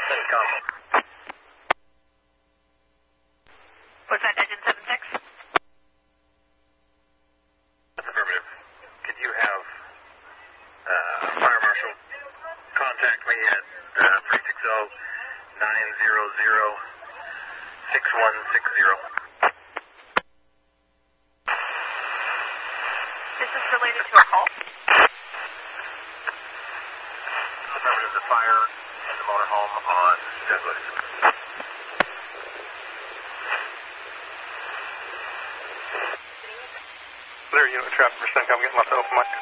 CENTCOM. What's that, engine 76? That's affirmative. Could you have Fire Marshal contact me at 360-900-6160. This is related to a call? Affirmative, the fire in the motorhome on Douglas. Clear unit traffic for CENTCOM, getting lots of open mic.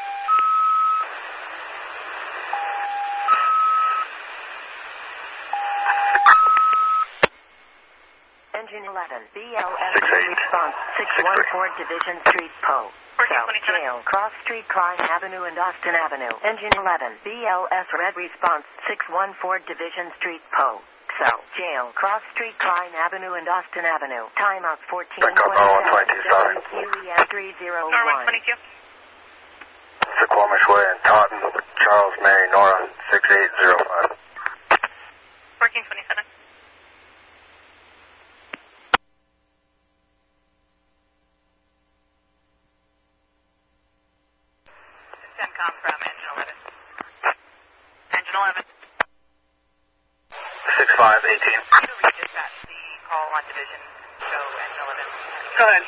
Engine 11, BLS response 614 Division Street, Poe. South Jail, Cross Street, Klein Avenue and Austin Avenue. Engine 11, BLS red response 614 Division Street, Poe. South Jail, Cross Street, Klein Avenue and Austin Avenue. Timeout 1427. WQEM 301. Norway 22. Suquamish Way and Taunton, Charles, Mary, Nora, 6805. 1427. CENTCOM from engine 11. Engine 11. 6518. Redispatch the call on division, so engine 11. Go ahead.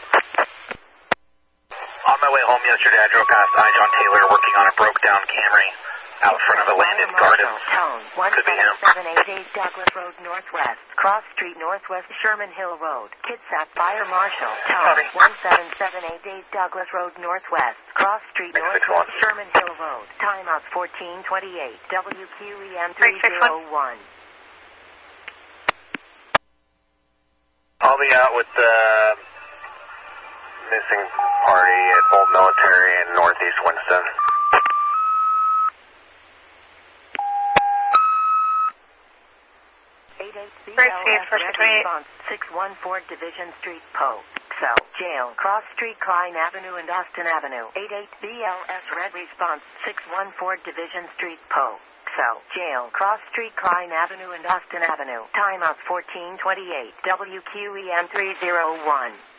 On my way home yesterday, I drove past I. John Taylor working on a broke-down Camry out front of the Landon Gardens. Tone Could be him. 17788 Douglas Road Northwest, Cross Street Northwest, Sherman Hill Road. Kitsap Fire Marshal. Tone 17788 Douglas Road Northwest, Cross Street Northwest, Sherman Hill Road. Timeout 1428. WQEM 301. I'll be out with the missing party at Old Military in Northeast Winston. Response 614 Division Street, Poe. South Jail, Cross Street, Klein Avenue and Austin Avenue. 88 BLS red response 614 Division Street, Poe. South Jail, Cross Street, Klein Avenue and Austin Avenue. Timeout 1428. WQEM 301.